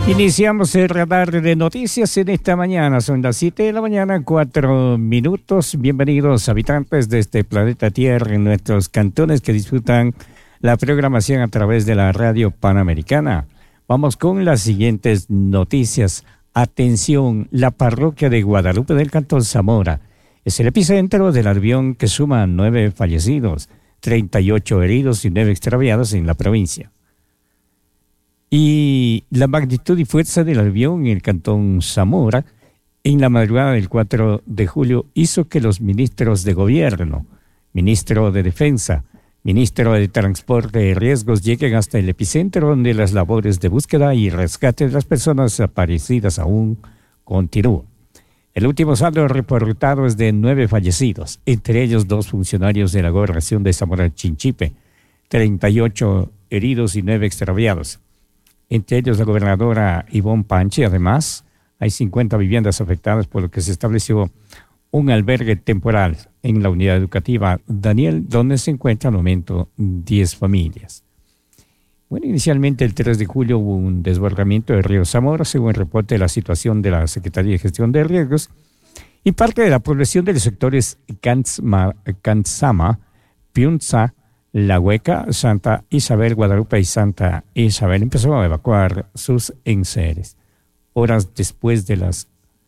Iniciamos el radar de noticias en esta mañana. Son las 7 de la mañana, 4 minutos. Bienvenidos, habitantes de este planeta Tierra, en nuestros cantones que disfrutan la programación a través de la radio panamericana. Vamos con las siguientes noticias. Atención, la parroquia de Guadalupe del Cantón Zamora es el epicentro del aluvión que suma 9 fallecidos, 38 heridos y 9 extraviados en la provincia. Y la magnitud y fuerza del aluvión en el Cantón Zamora en la madrugada del 4 de julio hizo que los ministros de gobierno, ministro de Defensa, ministro de Transporte y Riesgos lleguen hasta el epicentro donde las labores de búsqueda y rescate de las personas desaparecidas aún continúan. El último saldo reportado es de 9 fallecidos, entre ellos 2 funcionarios de la gobernación de Zamora Chinchipe, 38 heridos y 9 extraviados. Entre ellos la gobernadora Ivonne Panche. Además, hay 50 viviendas afectadas, por lo que se estableció un albergue temporal en la unidad educativa Daniel, donde se encuentran al momento 10 familias. Bueno, inicialmente el 3 de julio hubo un desbordamiento del río Zamora, según el reporte de la situación de la Secretaría de Gestión de Riesgos, y parte de la población de los sectores Cantzama, Piunza, La Hueca, Santa Isabel, Guadalupe y Santa Isabel empezó a evacuar sus enseres. Horas después de las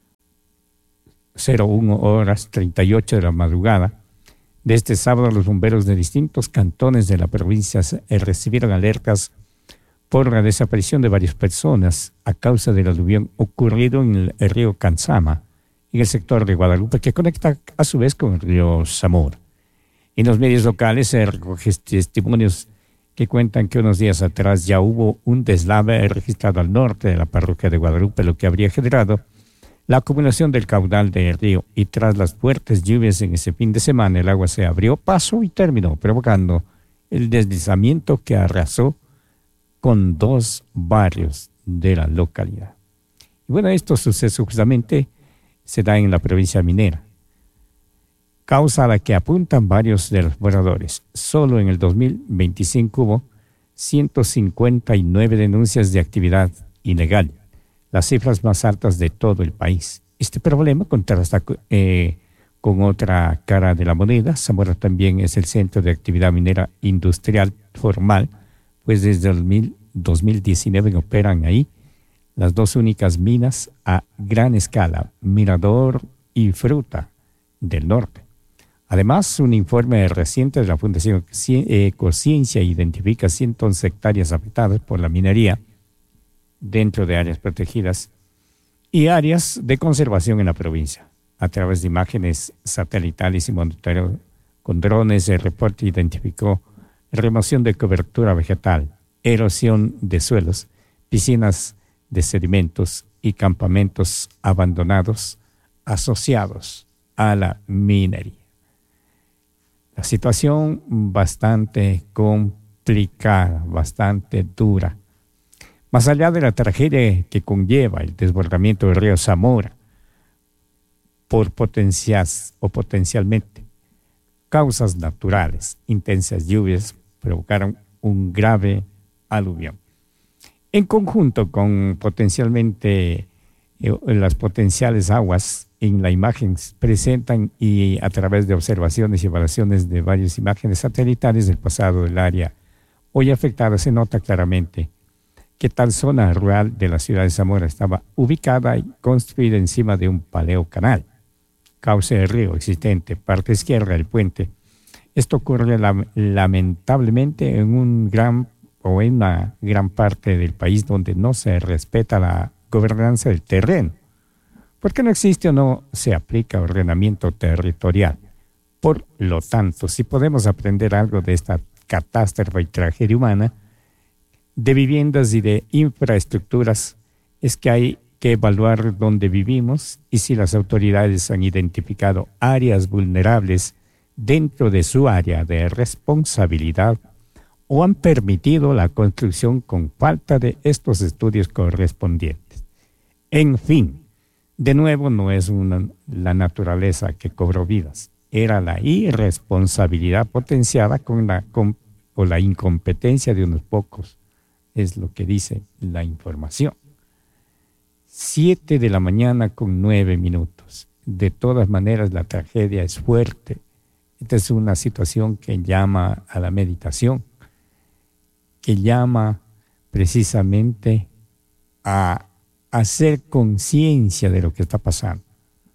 01:38 de la madrugada de este sábado, los bomberos de distintos cantones de la provincia recibieron alertas por la desaparición de varias personas a causa del aluvión ocurrido en el río Cantzama, en el sector de Guadalupe, que conecta a su vez con el río Zamora. En los medios locales se recogen testimonios que cuentan que unos días atrás ya hubo un deslave registrado al norte de la parroquia de Guadalupe, lo que habría generado la acumulación del caudal del río, y tras las fuertes lluvias en ese fin de semana el agua se abrió paso y terminó provocando el deslizamiento que arrasó con 2 barrios de la localidad. Y bueno, estos sucesos justamente se dan en la provincia minera, causa a la que apuntan varios de los moradores. Solo en el 2025 hubo 159 denuncias de actividad ilegal, las cifras más altas de todo el país. Este problema contrasta con otra cara de la moneda. Zamora también es el centro de actividad minera industrial formal, pues desde el 2019 operan ahí las 2 únicas minas a gran escala, Mirador y Fruta del Norte. Además, un informe reciente de la Fundación Ecociencia identifica 111 hectáreas afectadas por la minería dentro de áreas protegidas y áreas de conservación en la provincia. A través de imágenes satelitales y monitoreo con drones, el reporte identificó remoción de cobertura vegetal, erosión de suelos, piscinas de sedimentos y campamentos abandonados asociados a la minería. La situación bastante complicada, bastante dura. Más allá de la tragedia que conlleva el desbordamiento del río Zamora por potencialmente causas naturales, intensas lluvias provocaron un grave aluvión. En conjunto con potencialmente las potenciales aguas en la imagen presentan, y a través de observaciones y evaluaciones de varias imágenes satelitales del pasado del área hoy afectada, se nota claramente que tal zona rural de la ciudad de Zamora estaba ubicada y construida encima de un paleocanal, cauce del río existente, parte izquierda del puente. Esto ocurre lamentablemente en una gran parte del país donde no se respeta la gobernanza del terreno, porque no existe o no se aplica ordenamiento territorial. Por lo tanto, si podemos aprender algo de esta catástrofe y tragedia humana, de viviendas y de infraestructuras, es que hay que evaluar dónde vivimos y si las autoridades han identificado áreas vulnerables dentro de su área de responsabilidad o han permitido la construcción con falta de estos estudios correspondientes. En fin, de nuevo no es la naturaleza que cobró vidas, era la irresponsabilidad potenciada o la incompetencia de unos pocos, es lo que dice la información. 7 de la mañana con 9 minutos. De todas maneras, la tragedia es fuerte. Esta es una situación que llama a la meditación, que llama precisamente a hacer conciencia de lo que está pasando.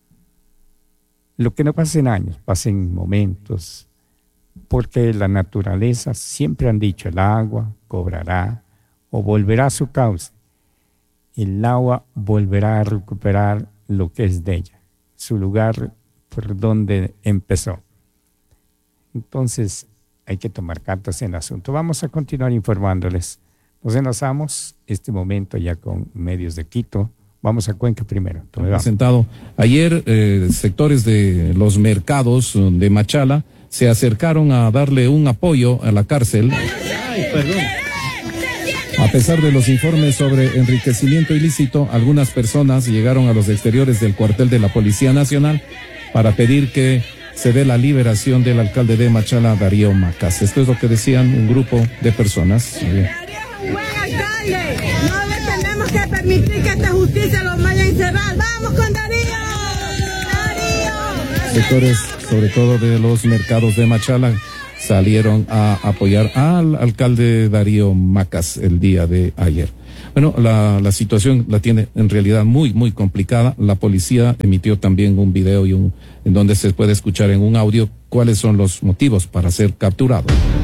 Lo que no pasa en años, pasa en momentos, porque la naturaleza, siempre han dicho, el agua cobrará o volverá a su cauce. El agua volverá a recuperar lo que es de ella, su lugar por donde empezó. Entonces hay que tomar cartas en el asunto. Vamos a continuar informándoles. Nos enlazamos este momento ya con medios de Quito. Vamos a Cuenca primero. Presentado ayer, sectores de los mercados de Machala se acercaron a darle un apoyo a la cárcel. Ay, perdón. A pesar de los informes sobre enriquecimiento ilícito, algunas personas llegaron a los exteriores del cuartel de la Policía Nacional para pedir que se dé la liberación del alcalde de Machala, Darío Macas. Esto es lo que decían un grupo de personas. Darío es un buen alcalde. No le tenemos que permitir que esta justicia lo vaya a encerrar. ¡Vamos con Darío! ¡Darío! Sectores, sobre todo de los mercados de Machala, salieron a apoyar al alcalde Darío Macas el día de ayer. Bueno, la situación la tiene en realidad muy, muy complicada. La policía emitió también un video en donde se puede escuchar en un audio cuáles son los motivos para ser capturado.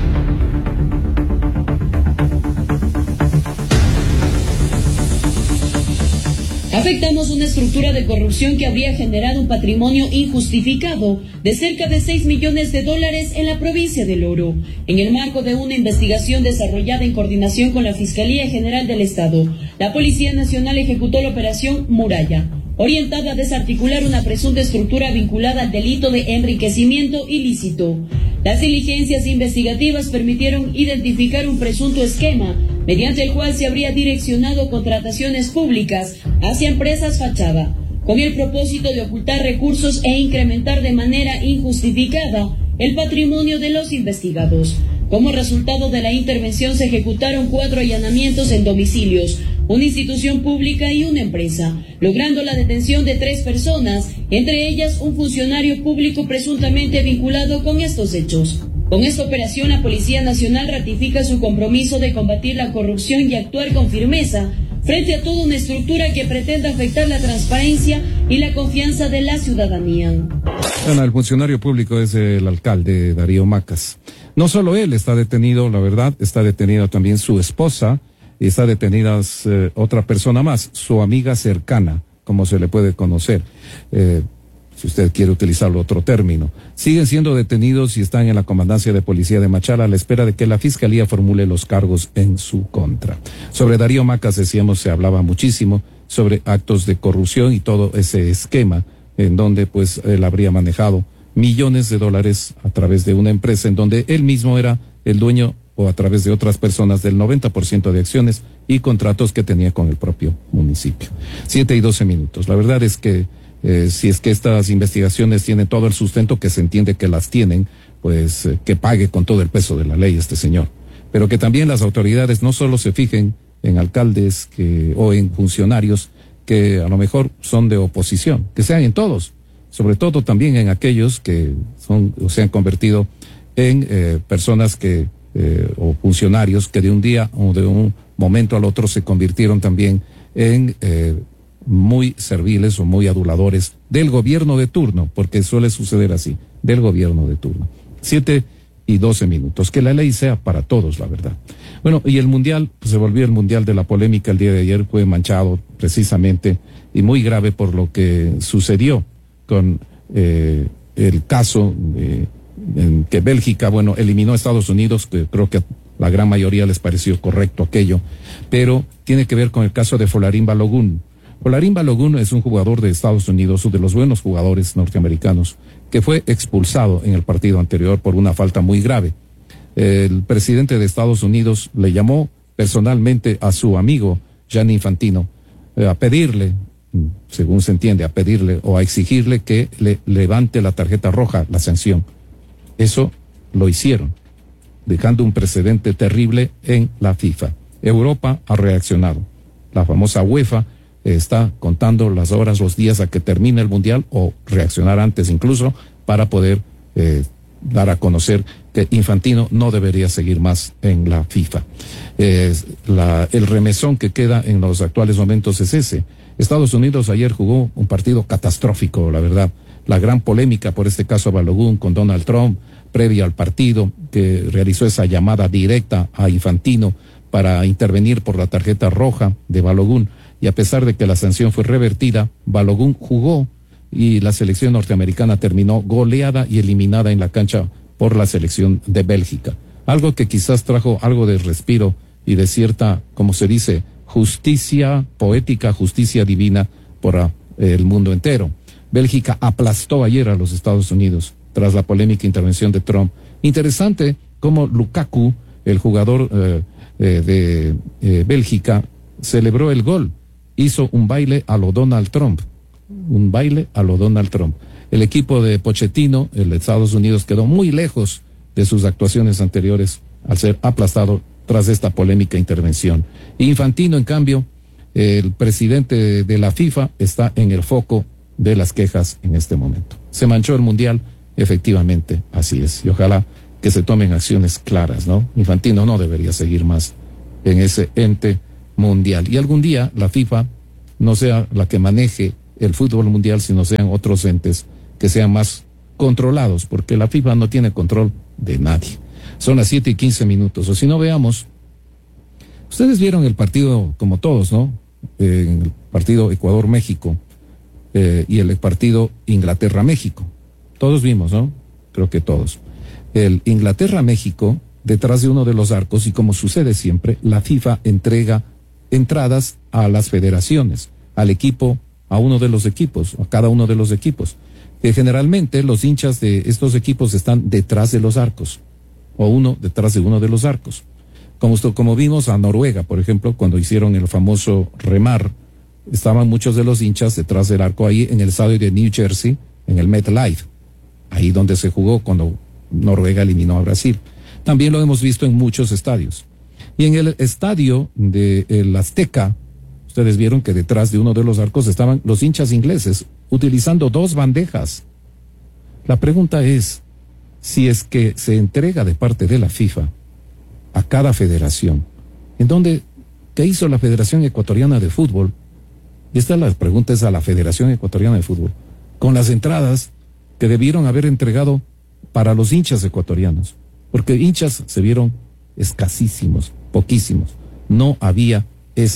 Afectamos una estructura de corrupción que habría generado un patrimonio injustificado de cerca de $6 millones en la provincia del Oro, en el marco de una investigación desarrollada en coordinación con la Fiscalía General del Estado. La Policía Nacional ejecutó la operación Muralla, orientada a desarticular una presunta estructura vinculada al delito de enriquecimiento ilícito. Las diligencias investigativas permitieron identificar un presunto esquema mediante el cual se habría direccionado contrataciones públicas hacia empresas fachada, con el propósito de ocultar recursos e incrementar de manera injustificada el patrimonio de los investigados. Como resultado de la intervención se ejecutaron 4 allanamientos en domicilios, una institución pública y una empresa, logrando la detención de 3 personas, entre ellas un funcionario público presuntamente vinculado con estos hechos. Con esta operación, la Policía Nacional ratifica su compromiso de combatir la corrupción y actuar con firmeza frente a toda una estructura que pretenda afectar la transparencia y la confianza de la ciudadanía. Bueno, el funcionario público es el alcalde Darío Macas. No solo él está detenido, la verdad, está detenida también su esposa y está detenida otra persona más, su amiga cercana, como se le puede conocer. Si usted quiere utilizar otro término. Siguen siendo detenidos y están en la comandancia de policía de Machala a la espera de que la fiscalía formule los cargos en su contra. Sobre Darío Macas, decíamos, se hablaba muchísimo sobre actos de corrupción y todo ese esquema en donde pues él habría manejado millones de dólares a través de una empresa en donde él mismo era el dueño o a través de otras personas del 90% de acciones y contratos que tenía con el propio municipio. 7:12. La verdad es que si es que estas investigaciones tienen todo el sustento, que se entiende que las tienen, pues que pague con todo el peso de la ley este señor. Pero que también las autoridades no solo se fijen en alcaldes o en funcionarios que a lo mejor son de oposición, que sean en todos, sobre todo también en aquellos que son o se han convertido en personas o funcionarios que de un día o de un momento al otro se convirtieron también en muy serviles o muy aduladores del gobierno de turno, porque suele suceder así, del gobierno de turno. 7:12. Que la ley sea para todos, la verdad. Bueno, y el mundial, pues se volvió el mundial de la polémica el día de ayer, fue manchado precisamente y muy grave por lo que sucedió con el caso en que Bélgica, eliminó a Estados Unidos, que creo que a la gran mayoría les pareció correcto aquello, pero tiene que ver con el caso de Folarín Balogun. Folarín Balogun es un jugador de Estados Unidos, uno de los buenos jugadores norteamericanos, que fue expulsado en el partido anterior por una falta muy grave. El presidente de Estados Unidos le llamó personalmente a su amigo Gianni Infantino a pedirle, según se entiende, a pedirle o a exigirle que le levante la tarjeta roja, la sanción. Eso lo hicieron, dejando un precedente terrible en la FIFA. Europa ha reaccionado. La famosa UEFA está contando las horas, los días a que termine el Mundial, o reaccionar antes incluso, para poder dar a conocer que Infantino no debería seguir más en la FIFA. El remesón que queda en los actuales momentos es ese. Estados Unidos ayer jugó un partido catastrófico, la verdad. La gran polémica por este caso Balogun con Donald Trump, previa al partido, que realizó esa llamada directa a Infantino para intervenir por la tarjeta roja de Balogun, y a pesar de que la sanción fue revertida, Balogun jugó y la selección norteamericana terminó goleada y eliminada en la cancha por la selección de Bélgica. Algo que quizás trajo algo de respiro y de cierta, como se dice, justicia poética, justicia divina por el mundo entero. Bélgica aplastó ayer a los Estados Unidos tras la polémica intervención de Trump. Interesante cómo Lukaku, el jugador de Bélgica, celebró el gol. Hizo un baile a lo Donald Trump. Un baile a lo Donald Trump. El equipo de Pochettino, el de Estados Unidos, quedó muy lejos de sus actuaciones anteriores al ser aplastado tras esta polémica intervención. Infantino, en cambio, el presidente de la FIFA, está en el foco de las quejas en este momento. Se manchó el Mundial, efectivamente, así es. Y ojalá que se tomen acciones claras, ¿no? Infantino no debería seguir más en ese ente mundial. Y algún día la FIFA no sea la que maneje el fútbol mundial, sino sean otros entes que sean más controlados, porque la FIFA no tiene control de nadie. Son las 7:15, o si no, veamos. Ustedes vieron el partido, como todos, ¿no? El partido Ecuador-México y el partido Inglaterra-México. Todos vimos, ¿no? Creo que todos. El Inglaterra-México, detrás de uno de los arcos, y como sucede siempre, la FIFA entrega entradas a las federaciones, al equipo, a uno de los equipos, a cada uno de los equipos. Generalmente los hinchas de estos equipos están detrás de los arcos, o uno detrás de uno de los arcos. Como vimos a Noruega, por ejemplo, cuando hicieron el famoso remar, estaban muchos de los hinchas detrás del arco ahí en el estadio de New Jersey, en el MetLife, ahí donde se jugó cuando Noruega eliminó a Brasil. También lo hemos visto en muchos estadios. Y en el estadio del Azteca, ustedes vieron que detrás de uno de los arcos estaban los hinchas ingleses utilizando 2 bandejas. La pregunta es, si es que se entrega de parte de la FIFA a cada federación, ¿qué hizo la Federación Ecuatoriana de Fútbol? Y esta la pregunta es a la Federación Ecuatoriana de Fútbol, con las entradas que debieron haber entregado para los hinchas ecuatorianos, porque hinchas se vieron escasísimos, poquísimos. No había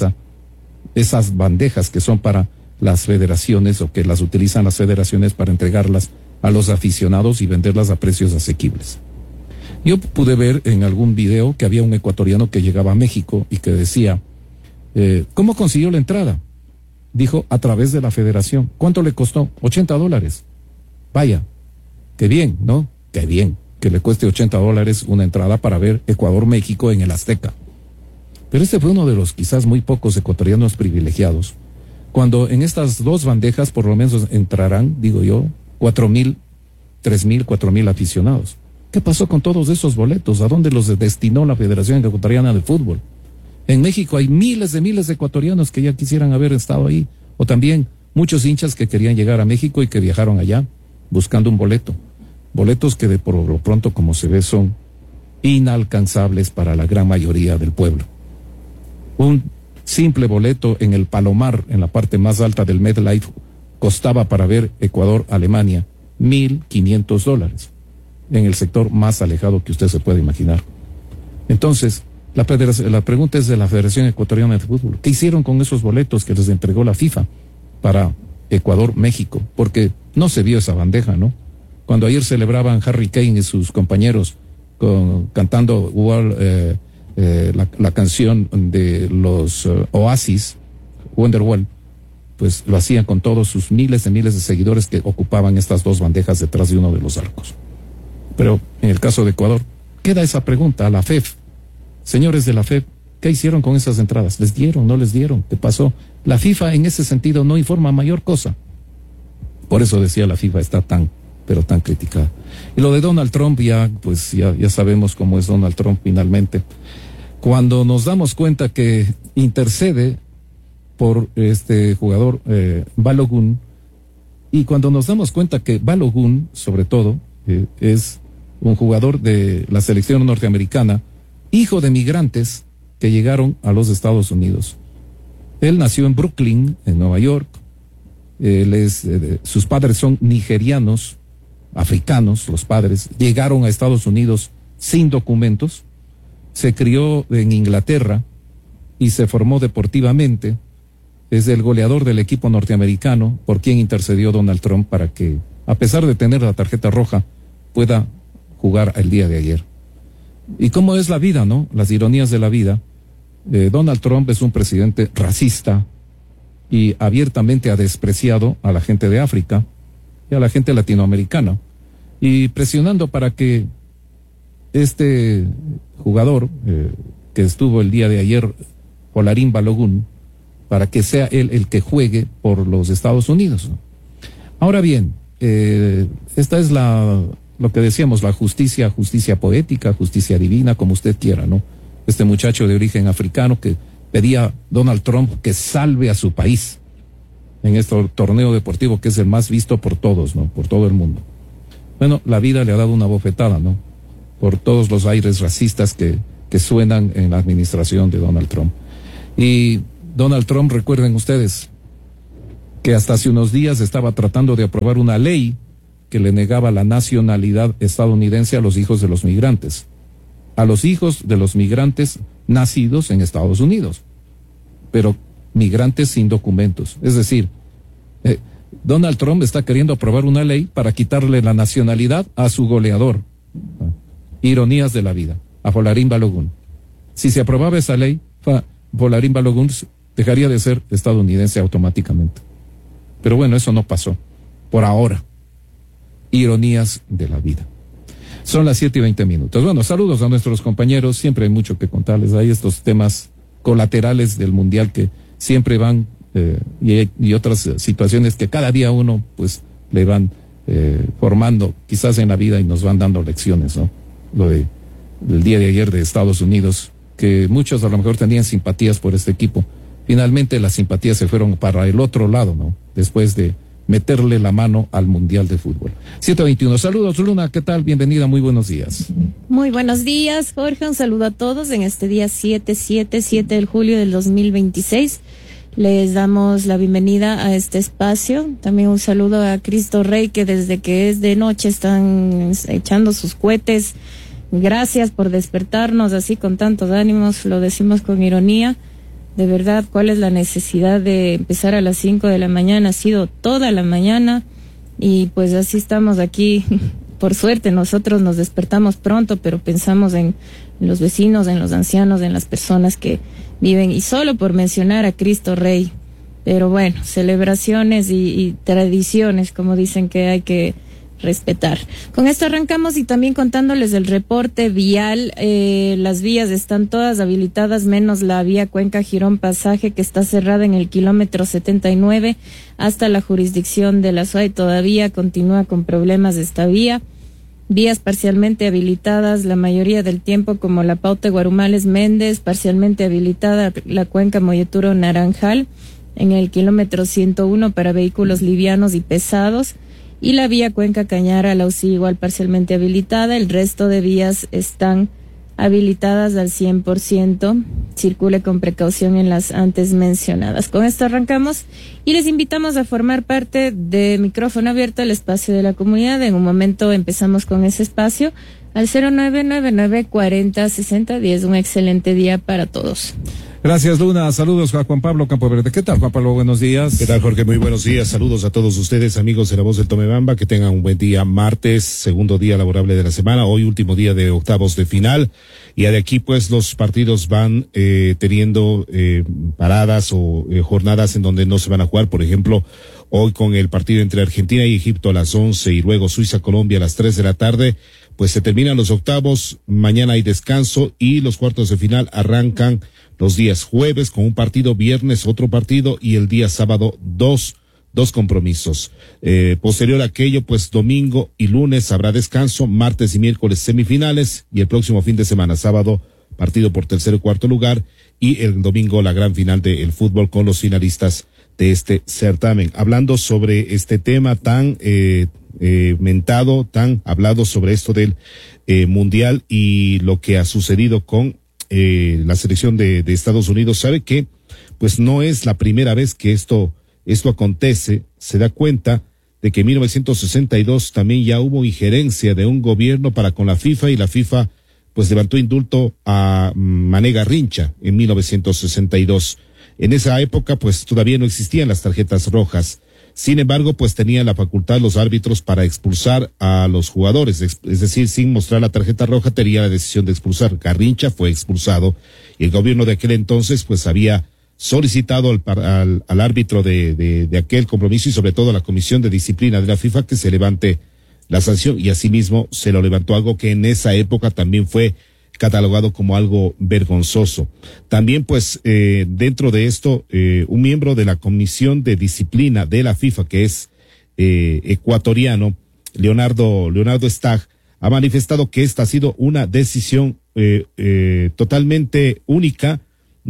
esas bandejas que son para las federaciones, o que las utilizan las federaciones para entregarlas a los aficionados y venderlas a precios asequibles. Yo pude ver en algún video que había un ecuatoriano que llegaba a México y que decía, ¿cómo consiguió la entrada? Dijo, a través de la federación. ¿Cuánto le costó? $80. Vaya, qué bien, ¿no? Qué bien que le cueste $80 una entrada para ver Ecuador-México en el Azteca. Pero este fue uno de los quizás muy pocos ecuatorianos privilegiados. Cuando en estas 2 bandejas por lo menos entrarán, digo yo, 4,000, 3,000, 4,000 aficionados. ¿Qué pasó con todos esos boletos? ¿A dónde los destinó la Federación Ecuatoriana de Fútbol? En México hay miles de ecuatorianos que ya quisieran haber estado ahí, o también muchos hinchas que querían llegar a México y que viajaron allá buscando un boleto. Boletos que de por lo pronto, como se ve, son inalcanzables para la gran mayoría del pueblo. Un simple boleto en el Palomar, en la parte más alta del MetLife, costaba para ver Ecuador-Alemania $1,500, en el sector más alejado que usted se puede imaginar. Entonces, la pregunta es de la Federación Ecuatoriana de Fútbol. ¿Qué hicieron con esos boletos que les entregó la FIFA para Ecuador-México? Porque no se vio esa bandeja, ¿no? Cuando ayer celebraban Harry Kane y sus compañeros cantando la canción de los Oasis, Wonderwall, pues lo hacían con todos sus miles de seguidores que ocupaban estas 2 bandejas detrás de uno de los arcos. Pero en el caso de Ecuador, queda esa pregunta a la FEF. Señores de la FEF, ¿qué hicieron con esas entradas? ¿Les dieron? ¿No les dieron? ¿Qué pasó? La FIFA en ese sentido no informa mayor cosa. Por eso decía, la FIFA está tan criticada. Y lo de Donald Trump, ya sabemos cómo es Donald Trump finalmente. Cuando nos damos cuenta que intercede por este jugador Balogun. Y cuando nos damos cuenta que Balogun, sobre todo, es un jugador de la selección norteamericana, hijo de migrantes que llegaron a los Estados Unidos. Él nació en Brooklyn, en Nueva York. Sus padres son nigerianos, africanos, los padres. Llegaron a Estados Unidos sin documentos. Se crió en Inglaterra y se formó deportivamente. Es el goleador del equipo norteamericano, por quien intercedió Donald Trump para que, a pesar de tener la tarjeta roja, pueda jugar el día de ayer. ¿Y cómo es la vida, no? Las ironías de la vida. Donald Trump es un presidente racista y abiertamente ha despreciado a la gente de África y a la gente latinoamericana, y presionando para que este jugador que estuvo el día de ayer, Folarin Balogun, para que sea él el que juegue por los Estados Unidos, ¿no? Ahora bien, esta es lo que decíamos, la justicia poética, justicia divina, como usted quiera, ¿no? Este muchacho de origen africano que pedía a Donald Trump que salve a su país en este torneo deportivo que es el más visto por todos, ¿no? Por todo el mundo. Bueno, la vida le ha dado una bofetada, ¿no? Por todos los aires racistas que suenan en la administración de Donald Trump. Y Donald Trump, recuerden ustedes, que hasta hace unos días estaba tratando de aprobar una ley que le negaba la nacionalidad estadounidense a los hijos de los migrantes. A los hijos de los migrantes nacidos en Estados Unidos, pero migrantes sin documentos. Es decir, Donald Trump está queriendo aprobar una ley para quitarle la nacionalidad a su goleador. Ironías de la vida, a Folarin Balogun. Si se aprobaba esa ley, Folarin Balogun dejaría de ser estadounidense automáticamente. Pero bueno, eso no pasó, por ahora. Ironías de la vida. Son las 7:20. Bueno, saludos a nuestros compañeros, siempre hay mucho que contarles. Hay estos temas colaterales del Mundial que siempre van, y otras situaciones que cada día uno, pues, le van formando, quizás en la vida, y nos van dando lecciones, ¿no? Lo del día de ayer de Estados Unidos, que muchos a lo mejor tenían simpatías por este equipo. Finalmente las simpatías se fueron para el otro lado, ¿no? Después de meterle la mano al Mundial de Fútbol. 7:21. Saludos, Luna, ¿qué tal? Bienvenida, muy buenos días. Muy buenos días, Jorge. Un saludo a todos en este día 7 de julio del 2026. Les damos la bienvenida a este espacio. También un saludo a Cristo Rey, que desde que es de noche están echando sus cohetes. Gracias por despertarnos así con tantos ánimos, lo decimos con ironía. De verdad, ¿cuál es la necesidad de empezar a las 5 de la mañana? Ha sido toda la mañana y pues así estamos aquí. Por suerte nosotros nos despertamos pronto, pero pensamos en los vecinos, en los ancianos, en las personas que viven, y solo por mencionar a Cristo Rey. Pero bueno, celebraciones y tradiciones, como dicen, que hay que respetar. Con esto arrancamos y también contándoles el reporte vial. Las vías están todas habilitadas menos la vía Cuenca Girón Pasaje, que está cerrada en el kilómetro 79 hasta la jurisdicción de la SUAY. Todavía continúa con problemas esta vía. Vías parcialmente habilitadas la mayoría del tiempo, como la Paute Guarumales Méndez, parcialmente habilitada la Cuenca Molleturo Naranjal en el kilómetro 101 para vehículos livianos y pesados. Y la vía Cuenca Cañara Lausí igual parcialmente habilitada. El resto de vías están habilitadas al 100%. Circule con precaución en las antes mencionadas. Con esto arrancamos y les invitamos a formar parte de Micrófono Abierto, el espacio de la comunidad. En un momento empezamos con ese espacio al 0999406010. Un excelente día para todos. Gracias, Luna. Saludos a Juan Pablo Campoverde. ¿Qué tal, Juan Pablo? Buenos días. ¿Qué tal, Jorge? Muy buenos días. Saludos a todos ustedes, amigos de La Voz del Tomebamba. Que tengan un buen día. Martes, segundo día laborable de la semana. Hoy, último día de octavos de final. Y de aquí, pues, los partidos van teniendo paradas o jornadas en donde no se van a jugar. Por ejemplo, hoy con el partido entre Argentina y Egipto a las 11 y luego Suiza-Colombia a las 3 de la tarde. Pues se terminan los octavos. Mañana hay descanso y los cuartos de final arrancan los días jueves con un partido, viernes otro partido y el día sábado dos compromisos. Posterior a aquello, pues domingo y lunes habrá descanso, martes y miércoles semifinales y el próximo fin de semana, sábado, partido por tercer y cuarto lugar y el domingo la gran final del fútbol con los finalistas de este certamen. Hablando sobre este tema tan mentado, tan hablado sobre esto del mundial y lo que ha sucedido con la selección de Estados Unidos, sabe que pues no es la primera vez que esto acontece. Se da cuenta de que en 1962 también ya hubo injerencia de un gobierno para con la FIFA, y la FIFA pues levantó indulto a Mané Garrincha en 1962. En esa época pues todavía no existían las tarjetas rojas. Sin embargo, pues tenían la facultad los árbitros para expulsar a los jugadores, es decir, sin mostrar la tarjeta roja tenía la decisión de expulsar. Garrincha fue expulsado y el gobierno de aquel entonces pues había solicitado al árbitro de aquel compromiso y sobre todo a la comisión de disciplina de la FIFA que se levante la sanción, y asimismo se lo levantó, algo que en esa época también fue catalogado como algo vergonzoso. También pues dentro de esto un miembro de la comisión de disciplina de la FIFA, que es ecuatoriano, Leonardo Stagg, ha manifestado que esta ha sido una decisión totalmente única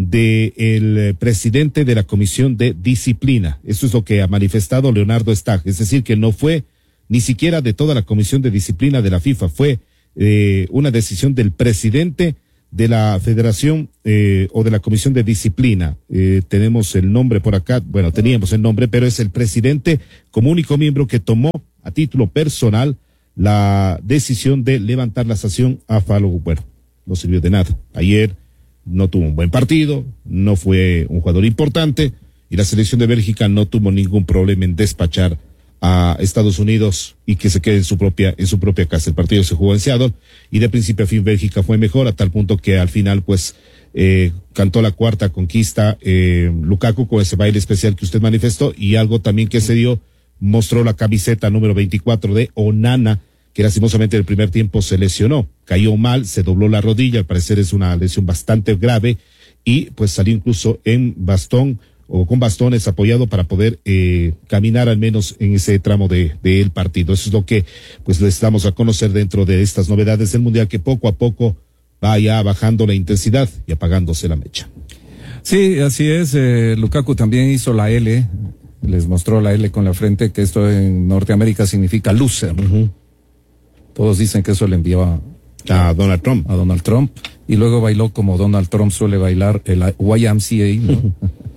del presidente de la comisión de disciplina. Eso es lo que ha manifestado Leonardo Stagg, es decir, que no fue ni siquiera de toda la comisión de disciplina de la FIFA, fue una decisión del presidente de la federación o de la comisión de disciplina. Tenemos el nombre por acá, bueno, teníamos el nombre, pero es el presidente como único miembro que tomó a título personal la decisión de levantar la sanción a Falo. Bueno, no sirvió de nada. Ayer no tuvo un buen partido, no fue un jugador importante, y la selección de Bélgica no tuvo ningún problema en despachar a Estados Unidos y que se quede en su propia casa. El partido se jugó en Seattle y de principio a fin Bélgica fue mejor, a tal punto que al final pues cantó la cuarta conquista Lukaku con ese baile especial que usted manifestó, y algo también que se dio, mostró la camiseta número 24 de Onana, que lastimosamente en el primer tiempo se lesionó, cayó mal, se dobló la rodilla, al parecer es una lesión bastante grave, y pues salió incluso en bastón o con bastones apoyado para poder caminar al menos en ese tramo del partido. Eso es lo que pues les damos a conocer dentro de estas novedades del Mundial, que poco a poco vaya bajando la intensidad y apagándose la mecha. Sí, así es. Lukaku también hizo la L, les mostró la L con la frente, que esto en Norteamérica significa loser. Uh-huh. Todos dicen que eso le envió a Donald Trump, y luego bailó como Donald Trump suele bailar, el YMCA, ¿no?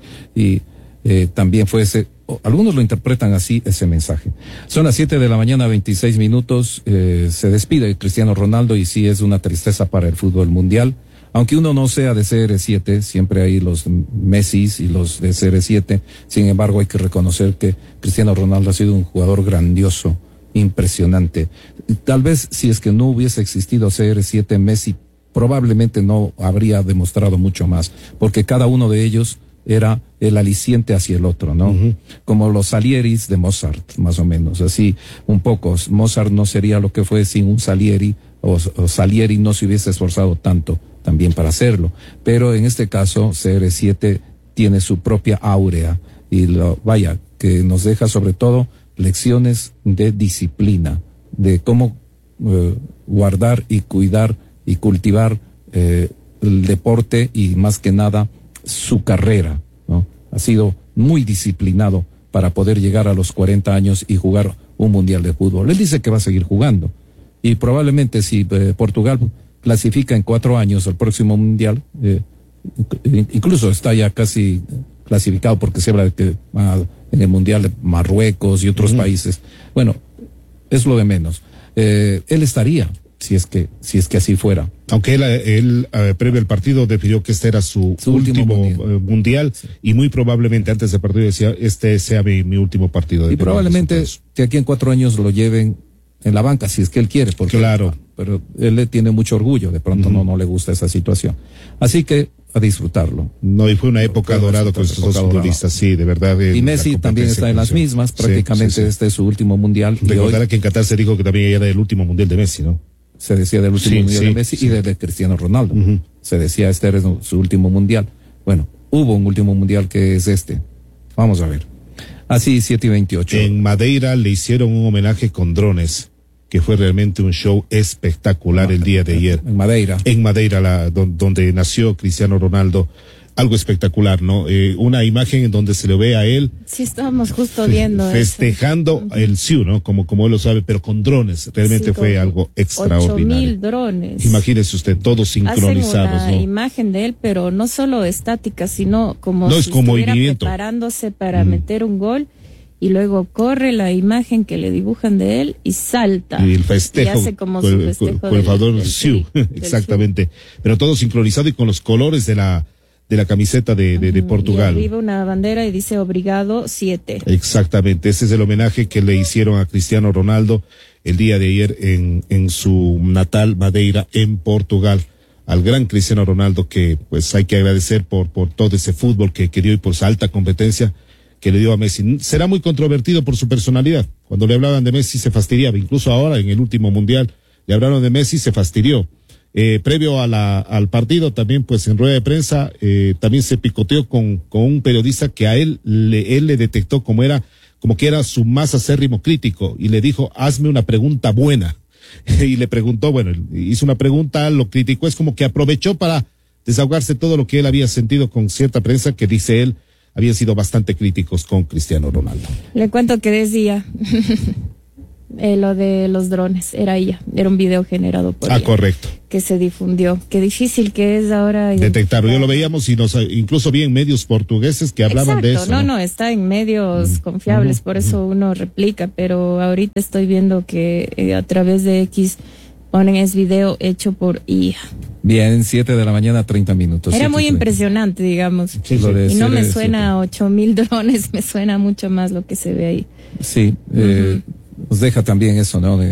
Y también fue algunos lo interpretan así, ese mensaje. Son las 7:26 a.m, se despide Cristiano Ronaldo, y sí es una tristeza para el fútbol mundial, aunque uno no sea de CR7, siempre hay los Messis y los de CR7, sin embargo hay que reconocer que Cristiano Ronaldo ha sido un jugador grandioso, impresionante. Tal vez si es que no hubiese existido CR7, Messi probablemente no habría demostrado mucho más, porque cada uno de ellos era el aliciente hacia el otro, ¿no? Uh-huh. Como los Salieris de Mozart, más o menos, así un poco. Mozart no sería lo que fue sin un Salieri, o Salieri no se hubiese esforzado tanto también para hacerlo. Pero en este caso, CR7 tiene su propia áurea, y que nos deja sobre todo lecciones de disciplina, de cómo guardar y cuidar y cultivar el deporte, y más que nada su carrera, ¿no? Ha sido muy disciplinado para poder llegar a los 40 años y jugar un mundial de fútbol. Él dice que va a seguir jugando, y probablemente si Portugal clasifica en 4 años al próximo mundial, incluso está ya casi clasificado, porque se habla de que en el mundial de Marruecos y otros países. Bueno, es lo de menos. Él estaría, si es que así fuera. Aunque él previo al partido definió que este era su último mundial, sí. Y muy probablemente antes del partido decía, este sea mi último partido. Y probablemente que aquí en 4 años lo lleven en la banca, si es que él quiere, porque claro. Pero él le tiene mucho orgullo, de pronto no le gusta esa situación. Así que a disfrutarlo. No, y fue una época dorada con estos dos futbolistas, sí, de verdad. Y Messi también está en las mismas, prácticamente sí. Este es su último mundial. Recordará que en Qatar se dijo que también era el último mundial de Messi, ¿no? Se decía del último mundial de Messi y de Cristiano Ronaldo. Uh-huh. Se decía este era su último mundial. Bueno, hubo un último mundial que es este. Vamos a ver. Así, 7:28. En Madeira le hicieron un homenaje con drones, que fue realmente un show espectacular el día de ayer. En Madeira. En Madeira, donde nació Cristiano Ronaldo. algo espectacular, ¿no? Una imagen en donde se le ve a él. Sí, estábamos justo viendo festejando eso. el SIU, ¿no? Como él lo sabe, pero con drones. Realmente Sí, fue algo extraordinario. 8,000 drones. Imagínese usted, todos sincronizados, Hacen una ¿no? imagen de él, pero no solo estática, sino como No, si es con estuviera movimiento. preparándose para meter un gol, y luego corre la imagen que le dibujan de él y salta. Y el festejo, y hace como su festejo con el jugador del SIU, del exactamente. Pero todo sincronizado y con los colores de la camiseta de Portugal. Y arriba una bandera y dice Obrigado 7. Exactamente, ese es el homenaje que le hicieron a Cristiano Ronaldo el día de ayer en su natal Madeira, en Portugal. Al gran Cristiano Ronaldo, que pues hay que agradecer por todo ese fútbol que dio y por esa alta competencia que le dio a Messi. Será muy controvertido por su personalidad. Cuando le hablaban de Messi se fastidiaba, incluso ahora en el último mundial le hablaron de Messi, se fastidió. Previo al partido también, pues en rueda de prensa, también se picoteó con un periodista que a él le detectó como que era su más acérrimo crítico, y le dijo: hazme una pregunta buena. Y le preguntó, bueno, hizo una pregunta, lo criticó, es como que aprovechó para desahogarse todo lo que él había sentido con cierta prensa que, dice él, habían sido bastante críticos con Cristiano Ronaldo. Le cuento que decía lo de los drones, era un video generado por ella, correcto. que se difundió. Qué difícil que es ahora detectarlo. Yo lo veíamos y incluso vi en medios portugueses que hablaban de eso. No, está en medios confiables, por eso uno replica, pero ahorita estoy viendo que a través de X ponen es video hecho por IA. Bien, 7 de la mañana, 30 minutos. Era muy impresionante, digamos. Sí, lo de y no me suena 7. 8,000 drones, me suena mucho más lo que se ve ahí. Sí, nos deja también eso, ¿no?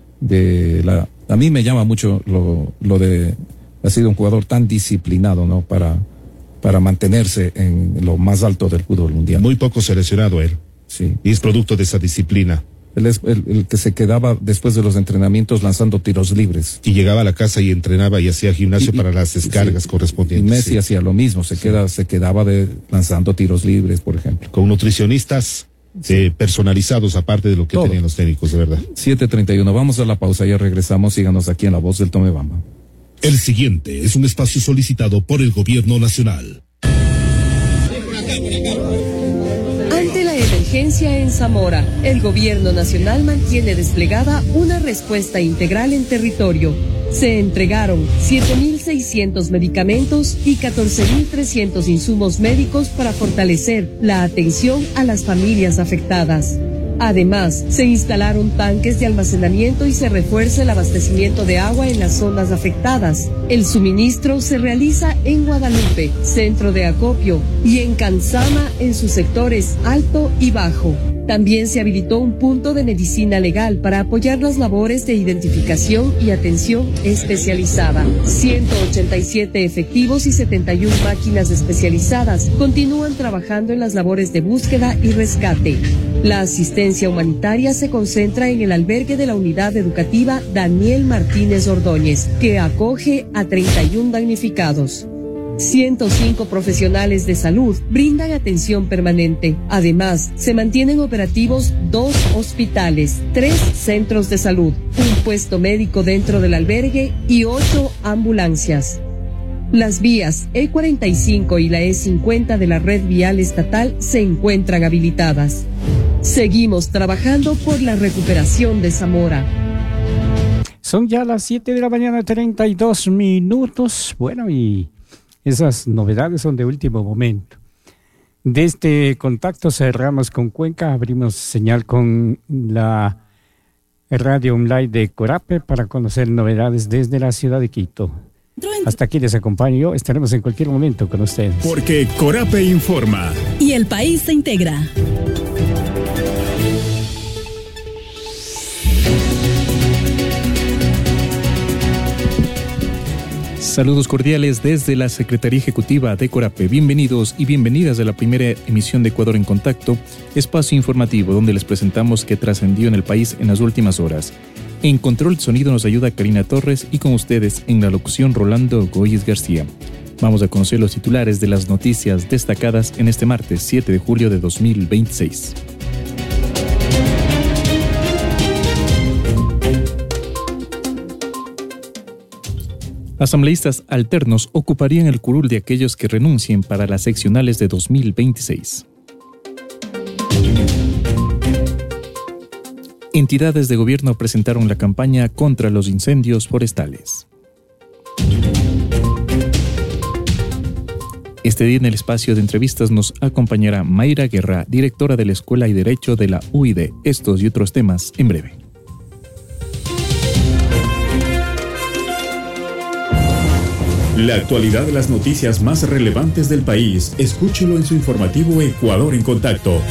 A mí me llama mucho lo de, ha sido un jugador tan disciplinado, ¿no? Para mantenerse en lo más alto del fútbol mundial. Muy poco seleccionado él. Sí. Y es producto de esa disciplina. Él es el que se quedaba después de los entrenamientos lanzando tiros libres. Y llegaba a la casa y entrenaba y hacía gimnasio para las descargas correspondientes. Y Messi hacía lo mismo, se quedaba lanzando tiros libres, por ejemplo. Con nutricionistas personalizados, aparte de lo que tenían los técnicos, de verdad. 7:31, vamos a la pausa, ya regresamos, síganos aquí en La Voz del Tomebamba. El siguiente es un espacio solicitado por el Gobierno Nacional. Ante la emergencia en Zamora, el Gobierno Nacional mantiene desplegada una respuesta integral en territorio. Se entregaron 7.600 medicamentos y 14.300 insumos médicos para fortalecer la atención a las familias afectadas. Además, se instalaron tanques de almacenamiento y se refuerza el abastecimiento de agua en las zonas afectadas. El suministro se realiza en Guadalupe, centro de acopio, y en Canzama en sus sectores alto y bajo. También se habilitó un punto de medicina legal para apoyar las labores de identificación y atención especializada. 187 efectivos y 71 máquinas especializadas continúan trabajando en las labores de búsqueda y rescate. La asistencia humanitaria se concentra en el albergue de la unidad educativa Daniel Martínez Ordóñez, que acoge a 31 damnificados. 105 profesionales de salud brindan atención permanente. Además, se mantienen operativos 2 hospitales, 3 centros de salud, un puesto médico dentro del albergue y 8 ambulancias. Las vías E45 y la E50 de la red vial estatal se encuentran habilitadas. Seguimos trabajando por la recuperación de Zamora. Son ya las 7 de la mañana, 32 minutos. Bueno, y esas novedades son de último momento. De este contacto cerramos con Cuenca, abrimos señal con la radio online de Corape para conocer novedades desde la ciudad de Quito. Hasta aquí les acompaño yo, estaremos en cualquier momento con ustedes. Porque Corape informa. Y el país se integra. Saludos cordiales desde la Secretaría Ejecutiva de Corape. Bienvenidos y bienvenidas a la primera emisión de Ecuador en Contacto, espacio informativo donde les presentamos qué trascendió en el país en las últimas horas. En control de sonido nos ayuda Karina Torres y con ustedes en la locución Rolando Goyes García. Vamos a conocer los titulares de las noticias destacadas en este martes 7 de julio de 2026. Asambleístas alternos ocuparían el curul de aquellos que renuncien para las seccionales de 2026. Entidades de gobierno presentaron la campaña contra los incendios forestales. Este día en el espacio de entrevistas nos acompañará Mayra Guerra, directora de la Escuela y Derecho de la UID. Estos y otros temas en breve. La actualidad de las noticias más relevantes del país, escúchelo en su informativo Ecuador en Contacto.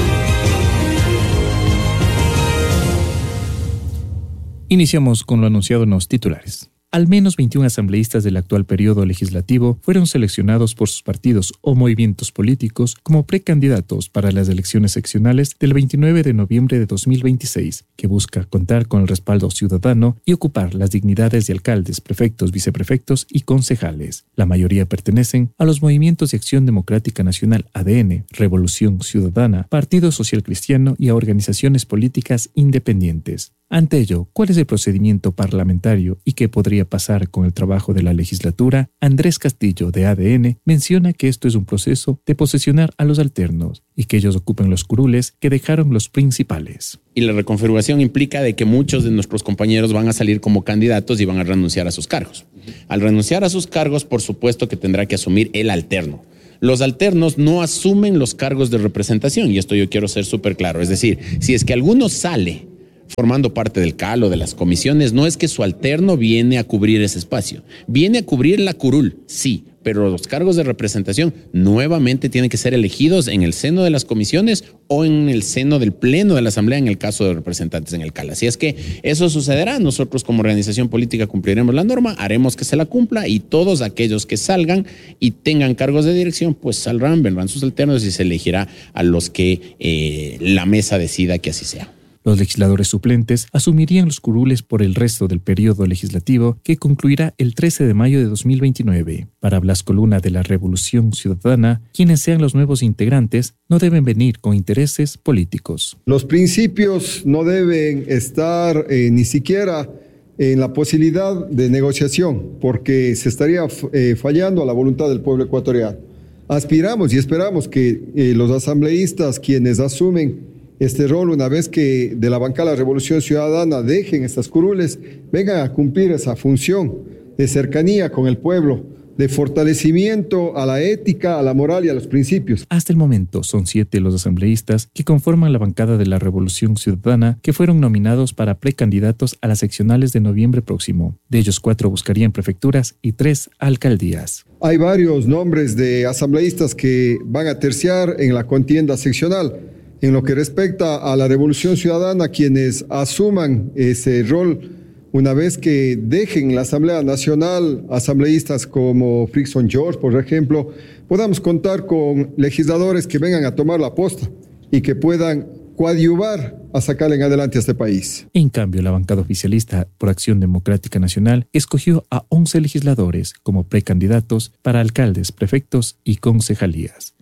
Iniciamos con lo anunciado en los titulares. Al menos 21 asambleístas del actual periodo legislativo fueron seleccionados por sus partidos o movimientos políticos como precandidatos para las elecciones seccionales del 29 de noviembre de 2026, que busca contar con el respaldo ciudadano y ocupar las dignidades de alcaldes, prefectos, viceprefectos y concejales. La mayoría pertenecen a los movimientos de Acción Democrática Nacional ADN, Revolución Ciudadana, Partido Social Cristiano y a organizaciones políticas independientes. Ante ello, ¿cuál es el procedimiento parlamentario y qué podría pasar con el trabajo de la legislatura? Andrés Castillo, de ADN, menciona que esto es un proceso de posesionar a los alternos y que ellos ocupen los curules que dejaron los principales. Y la reconfiguración implica de que muchos de nuestros compañeros van a salir como candidatos y van a renunciar a sus cargos. Al renunciar a sus cargos, por supuesto que tendrá que asumir el alterno. Los alternos no asumen los cargos de representación, y esto yo quiero ser súper claro. Es decir, si es que alguno sale formando parte del CAL o de las comisiones, no es que su alterno viene a cubrir ese espacio. Viene a cubrir la curul, sí, pero los cargos de representación nuevamente tienen que ser elegidos en el seno de las comisiones o en el seno del pleno de la asamblea en el caso de representantes en el CAL. Así es que eso sucederá. Nosotros como organización política cumpliremos la norma, haremos que se la cumpla y todos aquellos que salgan y tengan cargos de dirección, pues saldrán, vendrán sus alternos y se elegirá a los que la mesa decida que así sea. Los legisladores suplentes asumirían los curules por el resto del periodo legislativo que concluirá el 13 de mayo de 2029. Para Blasco Luna de la Revolución Ciudadana, quienes sean los nuevos integrantes no deben venir con intereses políticos. Los principios no deben estar ni siquiera en la posibilidad de negociación, porque se estaría fallando a la voluntad del pueblo ecuatoriano. Aspiramos y esperamos que los asambleístas, quienes asumen este rol, una vez que de la bancada de la Revolución Ciudadana dejen estas curules, vengan a cumplir esa función de cercanía con el pueblo, de fortalecimiento a la ética, a la moral y a los principios. Hasta el momento son 7 los asambleístas que conforman la bancada de la Revolución Ciudadana que fueron nominados para precandidatos a las seccionales de noviembre próximo. De ellos 4 buscarían prefecturas y 3 alcaldías. Hay varios nombres de asambleístas que van a terciar en la contienda seccional. En lo que respecta a la Revolución Ciudadana, quienes asuman ese rol, una vez que dejen la Asamblea Nacional, asambleístas como Frickson George, por ejemplo, podamos contar con legisladores que vengan a tomar la posta y que puedan coadyuvar a sacar en adelante a este país. En cambio, la bancada oficialista por Acción Democrática Nacional escogió a 11 legisladores como precandidatos para alcaldes, prefectos y concejalías.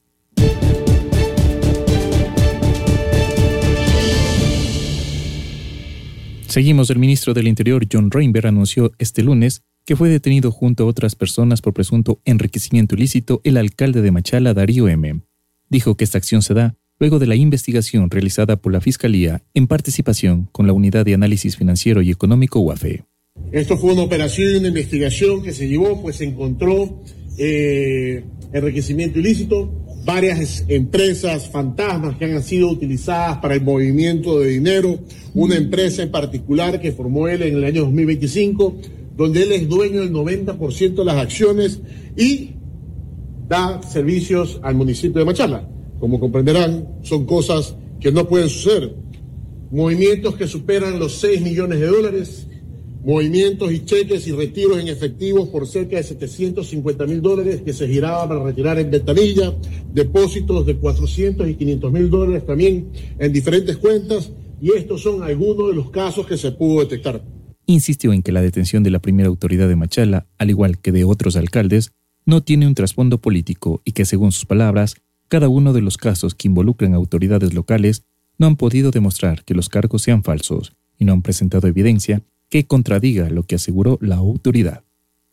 Seguimos. El ministro del Interior, John Reinberg, anunció este lunes que fue detenido junto a otras personas por presunto enriquecimiento ilícito el alcalde de Machala, Darío M. Dijo que esta acción se da luego de la investigación realizada por la Fiscalía en participación con la Unidad de Análisis Financiero y Económico UAFE. Esto fue una operación y una investigación que se llevó, pues se encontró enriquecimiento ilícito, varias empresas fantasmas que han sido utilizadas para el movimiento de dinero, una empresa en particular que formó él en el año 2025, donde él es dueño del 90% de las acciones y da servicios al municipio de Machala. Como comprenderán, son cosas que no pueden suceder. Movimientos que superan los 6 millones de dólares, movimientos y cheques y retiros en efectivos por cerca de $750,000 que se giraban para retirar en ventanilla, depósitos de $400 y $500,000 también en diferentes cuentas, y estos son algunos de los casos que se pudo detectar. Insistió en que la detención de la primera autoridad de Machala, al igual que de otros alcaldes, no tiene un trasfondo político y que, según sus palabras, cada uno de los casos que involucran a autoridades locales no han podido demostrar que los cargos sean falsos y no han presentado evidencia que contradiga lo que aseguró la autoridad.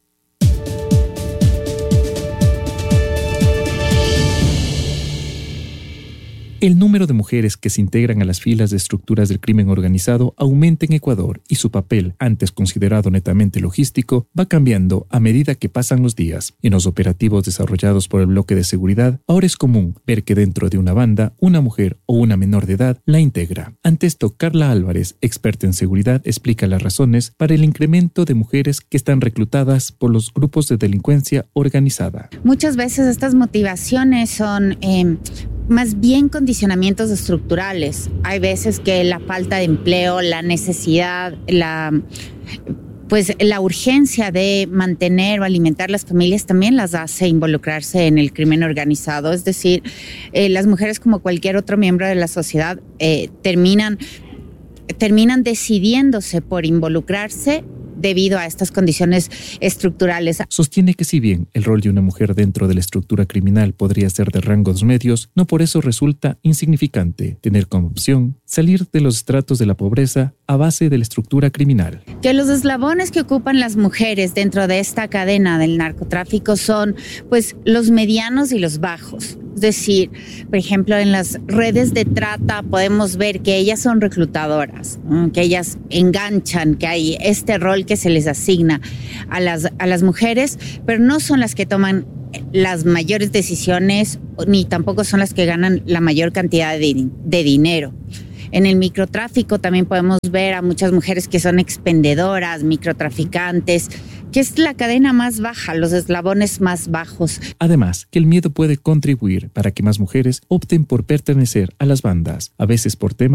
El número de mujeres que se integran a las filas de estructuras del crimen organizado aumenta en Ecuador y su papel, antes considerado netamente logístico, va cambiando a medida que pasan los días. En los operativos desarrollados por el bloque de seguridad, ahora es común ver que dentro de una banda, una mujer o una menor de edad la integra. Ante esto, Carla Álvarez, experta en seguridad, explica las razones para el incremento de mujeres que están reclutadas por los grupos de delincuencia organizada. Muchas veces estas motivaciones son más bien condicionamientos estructurales. Hay veces que la falta de empleo, la necesidad, la urgencia de mantener o alimentar las familias también las hace involucrarse en el crimen organizado. Es decir, las mujeres, como cualquier otro miembro de la sociedad, terminan decidiéndose por involucrarse debido a estas condiciones estructurales. Sostiene que si bien el rol de una mujer dentro de la estructura criminal podría ser de rangos medios, no por eso resulta insignificante tener como opción salir de los estratos de la pobreza a base de la estructura criminal. Que los eslabones que ocupan las mujeres dentro de esta cadena del narcotráfico son pues los medianos y los bajos. Es decir, por ejemplo, en las redes de trata podemos ver que ellas son reclutadoras, que ellas enganchan, que hay este rol que se les asigna a las mujeres, pero no son las que toman las mayores decisiones ni tampoco son las que ganan la mayor cantidad de dinero. En el microtráfico también podemos ver a muchas mujeres que son expendedoras, microtraficantes, que es la cadena más baja, los eslabones más bajos. Además, que el miedo puede contribuir para que más mujeres opten por pertenecer a las bandas, a veces por temas